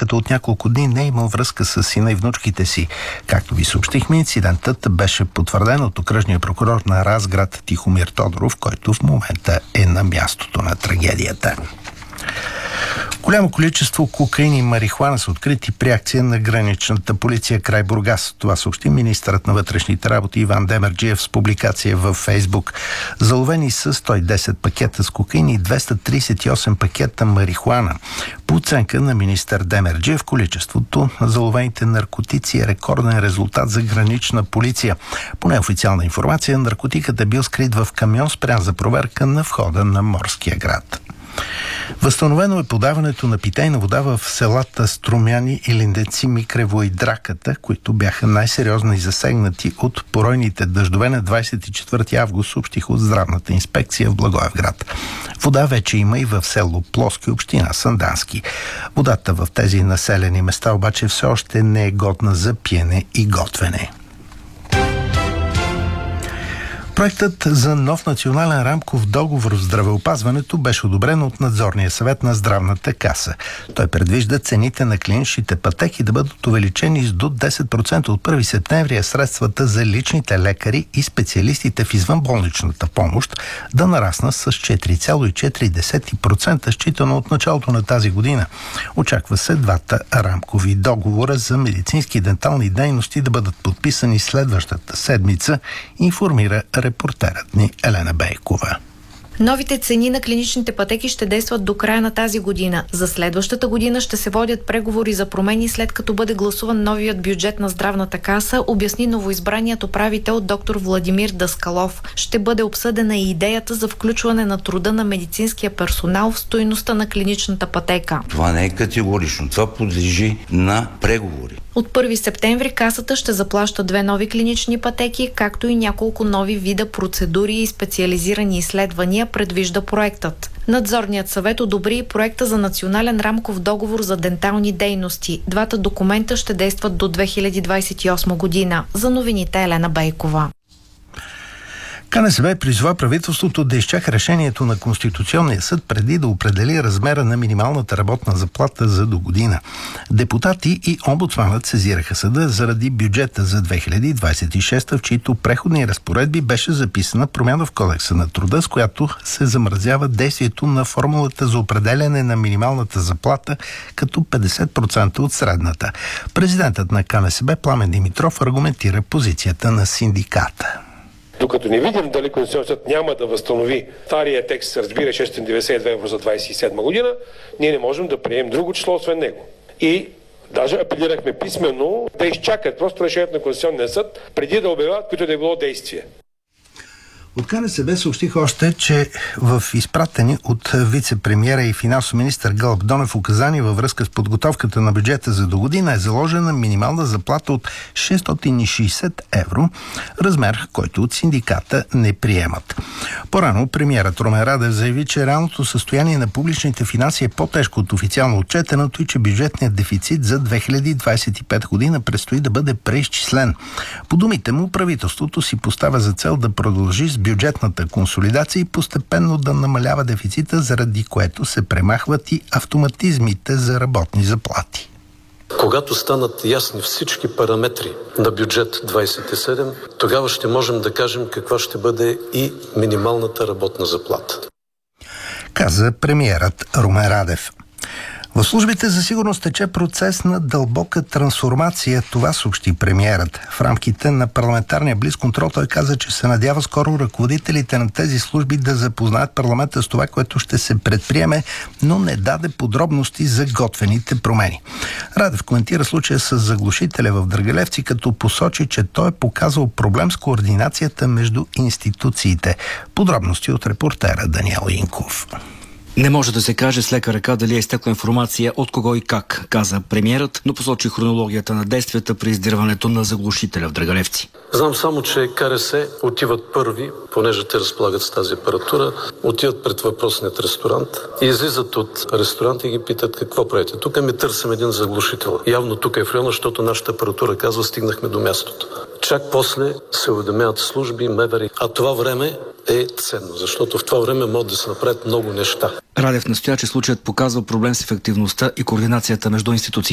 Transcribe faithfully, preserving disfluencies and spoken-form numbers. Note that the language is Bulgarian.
като от няколко дни не е имал връзка с сина и внучките си. Както ви съобщихме, инцидентът беше потвърден от окръжния прокурор на Разград Тихомир Тодоров, който в момента е на мястото на трагедията. Голямо количество кокаин и марихуана са открити при акция на граничната полиция край Бургас. Това съобщи министърът на вътрешните работи Иван Демерджиев с публикация във Фейсбук. Заловени са сто и десет пакета с кокаин и двеста тридесет и осем пакета марихуана. По оценка на министър Демерджиев, количеството на заловените наркотици е рекорден резултат за гранична полиция. По неофициална информация, наркотикът е бил скрит в камион, спрян за проверка на входа на морския град. Възстановено е подаването на питейна вода в селата Струмяни и Линденци, Микрево и Драката, които бяха най-сериозно и засегнати от поройните дъждове на двадесет и четвърти август, съобщиха от здравната инспекция в Благоевград. Вода вече има и в село Плоски, община Сандански. Водата в тези населени места обаче все още не е годна за пиене и готвене. Проектът за нов национален рамков договор в здравеопазването беше одобрен от надзорния съвет на Здравната каса. Той предвижда цените на клиничните пътеки да бъдат увеличени с до десет процента от първи септември, а средствата за личните лекари и специалистите в извънболничната помощ да нарасна с четири цяло и четири процента, считано от началото на тази година. Очаква се двата рамкови договора за медицински и дентални дейности да бъдат подписани следващата седмица, информира репортерът ни Елена Бейкова. Новите цени на клиничните пътеки ще действат до края на тази година. За следващата година ще се водят преговори за промени, след като бъде гласуван новият бюджет на Здравната каса, обясни новоизбраният управител доктор Владимир Даскалов. Ще бъде обсъдена и идеята за включване на труда на медицинския персонал в стойността на клиничната пътека. Това не е категорично. Това подлежи на преговори. От първи септември касата ще заплаща две нови клинични пътеки, както и няколко нови вида процедури и специализирани изследвания, предвижда проектът. Надзорният съвет одобри и проекта за национален рамков договор за дентални дейности. Двата документа ще действат до две хиляди двадесет и осма година. За новините Елена Бейкова. КНСБ призова правителството да изчака решението на Конституционния съд преди да определи размера на минималната работна заплата за до година. Депутати и омбудсманът сезираха съда заради бюджета за две хиляди двадесет и шеста, в чието преходни разпоредби беше записана промяна в Кодекса на труда, с която се замразява действието на формулата за определяне на минималната заплата като петдесет процента от средната. Президентът на КНСБ Пламен Димитров аргументира позицията на синдиката. Докато не видим дали Конституционният съд няма да възстанови стария текст, разбира шестстотин деветдесет и две евро за двадесет и седма година, ние не можем да приемем друго число освен него. И даже апелирахме писменно да изчакат просто решението на Конституционния съд преди да обявяват които да е било действие. От КНСБ съобщих още, че в изпратени от вице-премиера и финансов министър Гълъб Донев указания във връзка с подготовката на бюджета за до година е заложена минимална заплата от шестстотин и шейсет евро, размер, който от синдиката не приемат. По-рано премиерът Румен Радев заяви, че реалното състояние на публичните финанси е по-тежко от официално отчетеното и че бюджетният дефицит за две хиляди двадесет и пета година предстои да бъде преизчислен. По думите му, правителството си поставя за цел да продължи с бюджетната консолидация и постепенно да намалява дефицита, заради което се премахват и автоматизмите за работни заплати. Когато станат ясни всички параметри на бюджет двадесет и седем, тогава ще можем да кажем каква ще бъде и минималната работна заплата. Каза премиерът Румен Радев. В службите за сигурност тече процес на дълбока трансформация, това съобщи премиерът. В рамките на парламентарния блицконтрол той каза, че се надява скоро ръководителите на тези служби да запознаят парламента с това, което ще се предприеме, но не даде подробности за готвените промени. Радев коментира случая с заглушителя в Драгалевци, като посочи, че той е показал проблем с координацията между институциите. Подробности от репортера Даниел Инков. Не може да се каже с лека ръка дали е изтекла информация от кого и как, каза премиерът, но посочи хронологията на действията при издирването на заглушителя в Драгалевци. Знам само, че КРС отиват първи, понеже те разполагат с тази апаратура, отиват пред въпросният ресторант и излизат от ресторанта и ги питат какво правите. Тук ми търсим един заглушител. Явно тук е в района, защото нашата апаратура казва, стигнахме до мястото. Чак после се уведомяват служби, МВР. А това време е ценно, защото в това време могат да се направят много неща. Радев настоя, че случаят показва проблем с ефективността и координацията между институции.